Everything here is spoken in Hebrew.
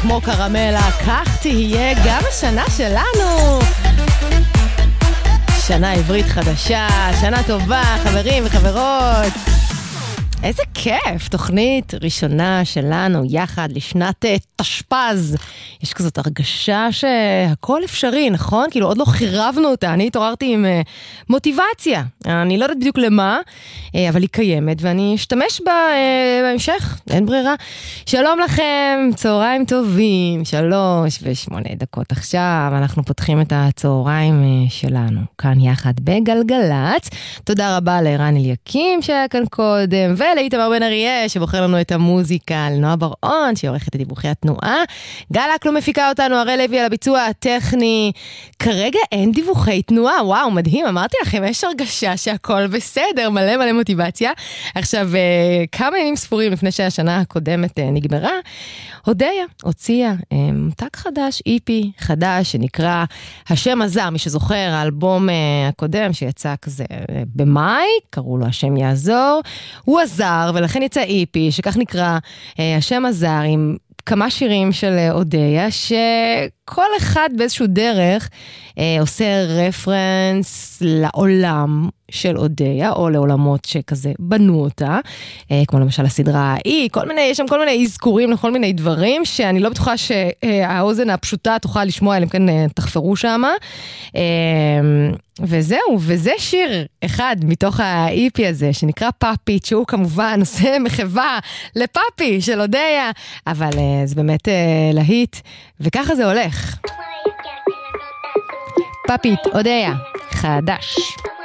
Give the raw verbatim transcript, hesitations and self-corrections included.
כמו קרמלה, כך תהיה גם השנה שלנו. שנה עברית חדשה, שנה טובה, חברים וחברות. איזה כיף, תוכנית ראשונה שלנו יחד לשנת תשפ"ז. יש כזאת הרגשה שהכל אפשרי, נכון? כאילו עוד לא חירבנו אותה, אני התעוררתי עם מוטיבציה. אני לא יודעת בדיוק למה, אבל היא קיימת ואני אשתמש בה בהמשך, אין ברירה. שלום לכם, צהריים טובים, שלוש ושמונה דקות עכשיו, אנחנו פותחים את הצהריים שלנו, כאן יחד בגלגלץ. תודה רבה לערן אליקים שהיה כאן קודם, ולאיתמר בן אריה שבוחר לנו את המוזיקה, לנועה בר-און שעורכת את דיווחי התנועה, גלק לא מפיקה אותנו, הרי לוי על הביצוע הטכני. כרגע אין דיווחי תנועה, וואו מדהים, אמרתי לכם יש הרגשה שהכל בסדר, מלא מלא מוטיבציה. עכשיו כמה ימים ספורים לפני שהשנה הקודמת נגמרה, הודיה הוציאה מותג חדש, אי פי חדש שנקרא השם הזר. מי שזוכר, האלבום הקודם שיצא כזה במאי, קראו לו השם יעזור, הוא עזר ולכן יצא אי פי שכך נקרא השם הזר, עם כמה שירים של הודיה שכל אחד באיזשהו דרך אה, עושה רפרנס לעולם של הודיה או לעולמות שכזה בנו אותה, אה, כמו למשל הסדרה היא, כל מיני, יש שם כל מיני אזכורים לכל מיני דברים שאני לא בטוחה שהאוזן הפשוטה תוכל לשמוע, אלא כן אה, תחפרו שם. אה, וזהו, וזה שיר אחד מתוך ה-אי פי הזה שנקרא פאפי, שהוא כמובן עושה מחווה לפאפי של הודיה, אבל uh, זה באמת uh, להיט, וככה זה הולך. פאפית, הודיה, חדש.